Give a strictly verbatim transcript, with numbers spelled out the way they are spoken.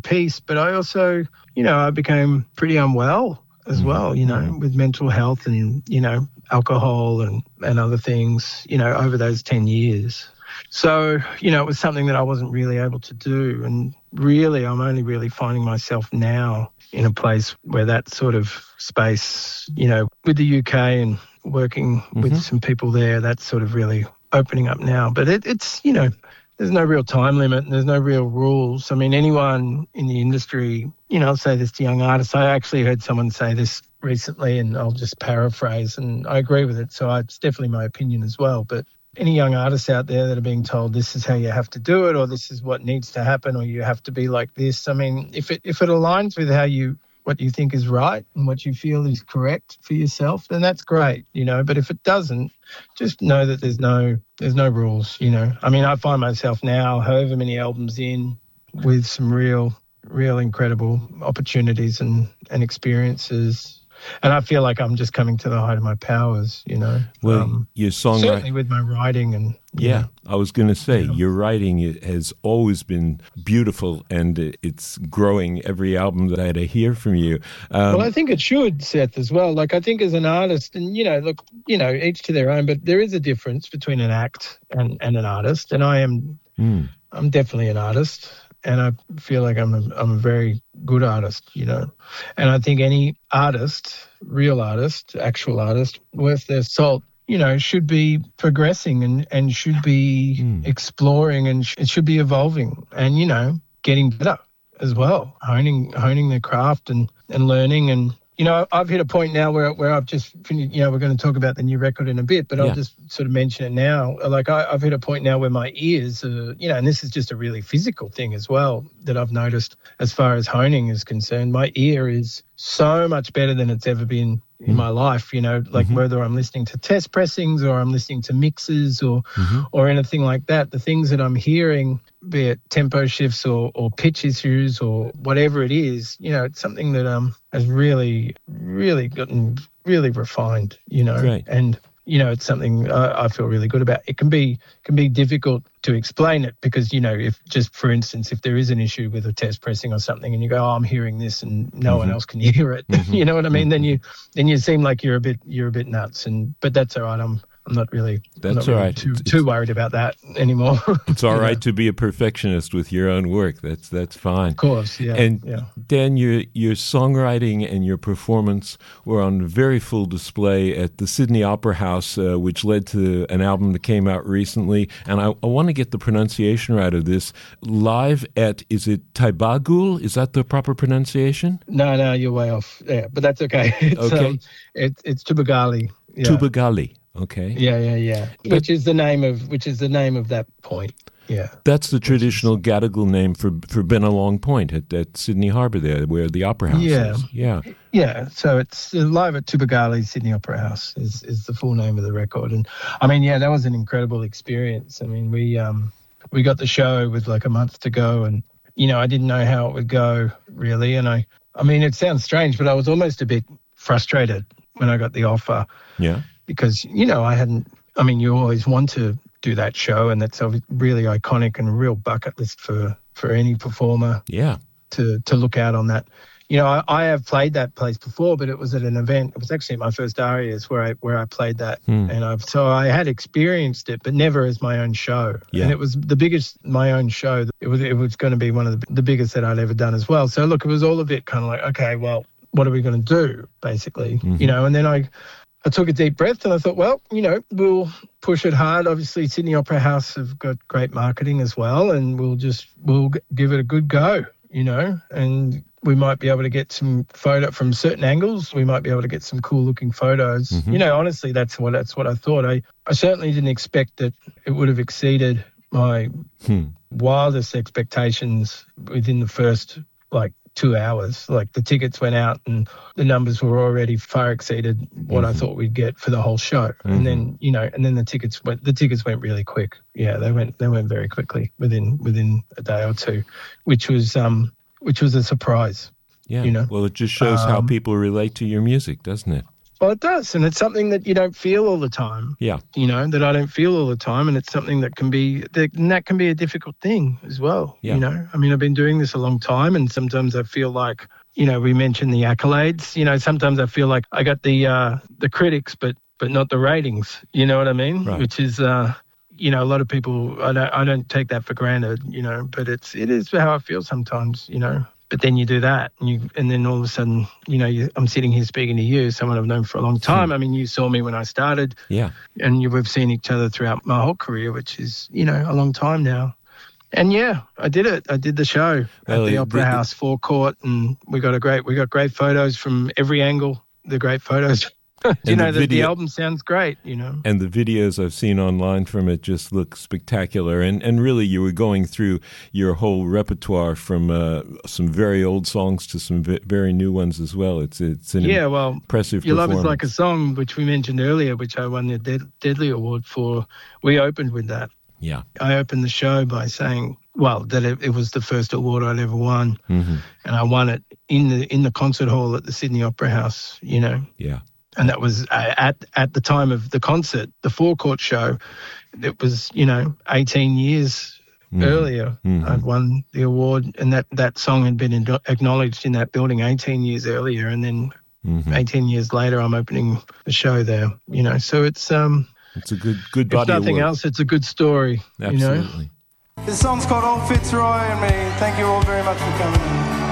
peace, but I also, you know, I became pretty unwell as well, you know, mm-hmm. with mental health and, you know, alcohol and, and other things, you know, over those ten years. So, you know, it was something that I wasn't really able to do. And really, I'm only really finding myself now in a place where that sort of space, you know, with the U K and working mm-hmm. with some people there, that's sort of really opening up now. But it, it's, you know, there's no real time limit and there's no real rules. I mean, anyone in the industry, you know, I'll say this to young artists. I actually heard someone say this recently, and I'll just paraphrase, and I agree with it. So I, it's definitely my opinion as well. But any young artists out there that are being told this is how you have to do it, or this is what needs to happen, or you have to be like this. I mean, if it if it aligns with how you what you think is right and what you feel is correct for yourself, then that's great, you know. But if it doesn't, just know that there's no there's no rules, you know. I mean, I find myself now, however many albums in, with some real, real incredible opportunities and, and experiences. And I feel like I'm just coming to the height of my powers, you know. Well, um, your songwriting... Certainly with my writing and... Yeah, know, I was going to say, yeah. your writing has always been beautiful, and it's growing every album that I hear from you. Um, well, I think it should, Seth, as well. Like, I think as an artist, and, you know, look, you know, each to their own, but there is a difference between an act and, and an artist. And I am, mm. I'm definitely an artist. And I feel like I'm a, I'm a very good artist, you know. And I think any artist, real artist, actual artist, worth their salt, you know, should be progressing and, and should be mm. exploring, and sh- it should be evolving and, you know, getting better as well, honing honing their craft and, and learning. And, you know, I've hit a point now where where I've just finished, you know, we're going to talk about the new record in a bit, but yeah. I'll just sort of mention it now. Like I, I've hit a point now where my ears are, you know, and this is just a really physical thing as well that I've noticed as far as honing is concerned. My ear is so much better than it's ever been in my life, you know, like mm-hmm. whether I'm listening to test pressings or I'm listening to mixes or mm-hmm. or anything like that, the things that I'm hearing, be it tempo shifts or, or pitch issues or whatever it is, you know, it's something that um has really, really gotten really refined, you know, Great. And you know, it's something I, I feel really good about. It can be can be difficult to explain it because, you know, if just for instance, if there is an issue with a test pressing or something and you go, oh, I'm hearing this and no mm-hmm. one else can hear it, mm-hmm. you know what I mean? Mm-hmm. Then you then you seem like you're a bit you're a bit nuts. And but that's all right. I'm I'm not really, That's not all really right. too, it's, too worried about that anymore. It's all right know? to be a perfectionist with your own work. That's that's fine. Of course, yeah. And yeah. Dan, your your songwriting and your performance were on very full display at the Sydney Opera House, uh, which led to an album that came out recently. And I, I want to get the pronunciation right of this. Live at, is it Taibagul? Is that the proper pronunciation? No, no, you're way off. Yeah, but that's okay. It's, okay. Um, it, it's Tubagali. Yeah. Tubagali. Okay. Yeah, yeah, yeah. But, which is the name of which is the name of that point. Yeah. That's the traditional Gadigal name for for Bennelong Point at, at Sydney Harbour there, where the Opera House yeah. is. Yeah. Yeah. So it's Live at Tubagali Sydney Opera House is, is the full name of the record. And I mean, yeah, that was an incredible experience. I mean, we um we got the show with like a month to go, and you know, I didn't know how it would go really. And I I mean, it sounds strange, but I was almost a bit frustrated when I got the offer. Yeah. Because, you know, I hadn't, I mean, you always want to do that show, and that's a really iconic and a real bucket list for, for any performer. Yeah. To, to look out on that. You know, I, I have played that place before, but it was at an event. It was actually at my first Arias where I where I played that. Hmm. And I've so I had experienced it, but never as my own show. Yeah. And it was the biggest, my own show. It was, it was going to be one of the, the biggest that I'd ever done as well. So, look, it was all a bit kind of like, okay, well, what are we going to do, basically? Mm-hmm. You know, and then I... I took a deep breath and I thought, well, you know, we'll push it hard. Obviously, Sydney Opera House have got great marketing as well, and we'll just, we'll give it a good go, you know, and we might be able to get some photo from certain angles. We might be able to get some cool looking photos. Mm-hmm. You know, honestly, that's what, that's what I thought. I, I certainly didn't expect that it would have exceeded my hmm. wildest expectations within the first, like, two hours. Like the tickets went out and the numbers were already far exceeded what mm-hmm. I thought we'd get for the whole show. Mm-hmm. And then, you know, and then the tickets went, the tickets went really quick. Yeah, they went, they went very quickly within, within a day or two, which was, um, which was a surprise. Yeah. You know, well, it just shows um, how people relate to your music, doesn't it? Well, it does, and it's something that you don't feel all the time. Yeah. You know, that I don't feel all the time, and it's something that can be, that, and that can be a difficult thing as well. Yeah. You know, I mean, I've been doing this a long time, and sometimes I feel like, you know, we mentioned the accolades. You know, sometimes I feel like I got the uh, the critics, but but not the ratings. You know what I mean? Right. Which is, uh, you know, a lot of people, I don't I don't take that for granted. You know, but it's it is how I feel sometimes. You know. But then you do that, and you, and then all of a sudden, you know, you, I'm sitting here speaking to you, someone I've known for a long time. Hmm. I mean, you saw me when I started, Yeah. and you, we've seen each other throughout my whole career, which is, you know, a long time now. And yeah, I did it. I did the show Well, at the it- Opera the- House forecourt, and we got a great, we got great photos from every angle. The great photos. you And know, the the, the video- album sounds great. You know. And the videos I've seen online from it just look spectacular. And and really, you were going through your whole repertoire from uh, some very old songs to some v- very new ones as well. It's it's an Yeah, well, impressive Your Love Is performance. Like a Song, which we mentioned earlier, which I won the Dead- Deadly Award for. We opened with that. Yeah. I opened the show by saying, well, that it, it was the first award I'd ever won, Mm-hmm. and I won it in the in the concert hall at the Sydney Opera House. You know. Yeah. And that was uh, at at the time of the concert, the forecourt show. It was, you know, eighteen years Mhm. earlier. Mhm. I'd won the award, and that, that song had been in- acknowledged in that building eighteen years earlier. And then Mhm. eighteen years later, I'm opening the show there. You know, so it's um, It's a good good if body of nothing work. else, it's a good story. You know. Absolutely. This song's called All Fitzroy and Me. Thank you all very much for coming.